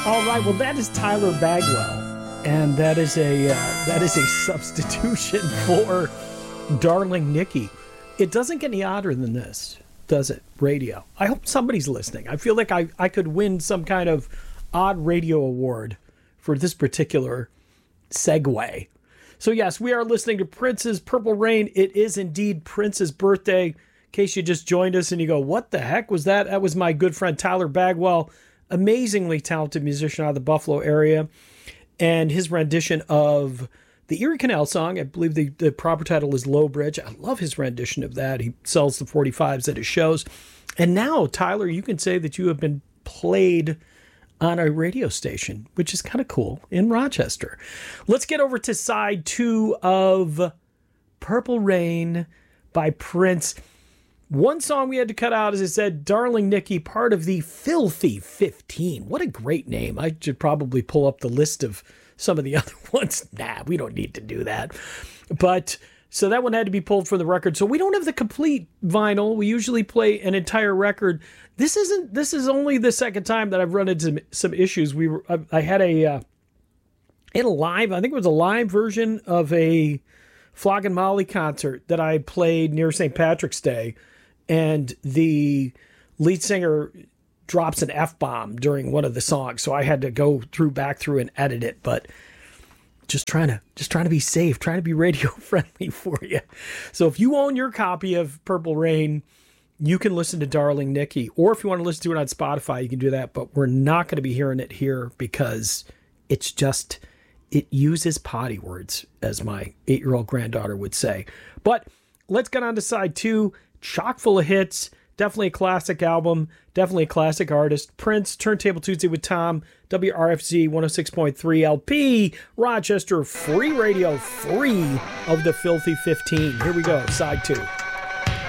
All right, well, that is Tyler Bagwell, and that is a substitution for Darling Nikki. It doesn't get any odder than this, does it? Radio. I hope somebody's listening. I feel like I could win some kind of odd radio award for this particular segue. So yes, we are listening to Prince's Purple Rain. It is indeed Prince's birthday. In case you just joined us and you go, what the heck was that? That was my good friend Tyler Bagwell, amazingly talented musician out of the Buffalo area, and his rendition of the Erie Canal song. I believe the proper title is Low Bridge. I love his rendition of that. He sells the 45s at his shows. And now, Tyler, you can say that you have been played on a radio station, which is kind of cool, in Rochester. Let's get over to side 2 of Purple Rain by Prince. One song we had to cut out, as I said, Darling Nikki, part of the Filthy 15. What a great name. I should probably pull up the list of some of the other ones. Nah, we don't need to do that. But so that one had to be pulled from the record. So we don't have the complete vinyl. We usually play an entire record. This is only the second time that I've run into some issues. I had a live, I think it was a live version of a Flogging Molly concert that I played near St. Patrick's Day. And the lead singer drops an F-bomb during one of the songs. So I had to go back through and edit it, but just trying to be safe, trying to be radio friendly for you. So if you own your copy of Purple Rain, you can listen to Darling Nikki, or if you want to listen to it on Spotify, you can do that, but we're not going to be hearing it here because it uses potty words, as my 8-year-old granddaughter would say. But let's get on to side 2. Chock full of hits, definitely a classic album, definitely a classic artist. Prince, Turntable Tuesday with Tom, WRFZ 106.3 LP, Rochester, free radio, free of the Filthy 15. Here we go, side 2.